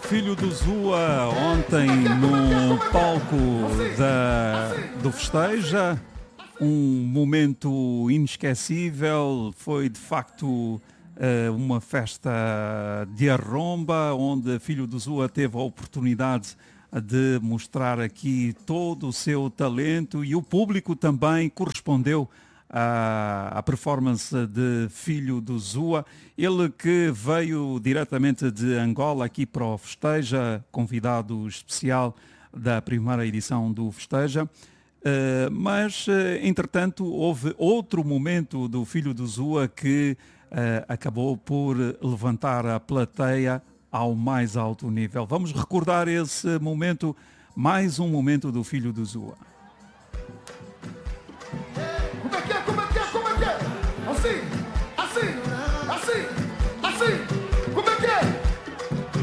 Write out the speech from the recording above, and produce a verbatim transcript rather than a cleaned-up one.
Filho do Zua ontem no palco da, do Festeja, um momento inesquecível, foi de facto uma festa de arromba, onde Filho do Zua teve a oportunidade de mostrar aqui todo o seu talento e o público também correspondeu à, à performance de Filho do Zua. Ele que veio diretamente de Angola aqui para o Festeja, convidado especial da primeira edição do Festeja. Uh, mas, uh, entretanto, houve outro momento do Filho do Zua que uh, acabou por levantar a plateia ao mais alto nível. Vamos recordar esse momento, mais um momento do Filho do Zua.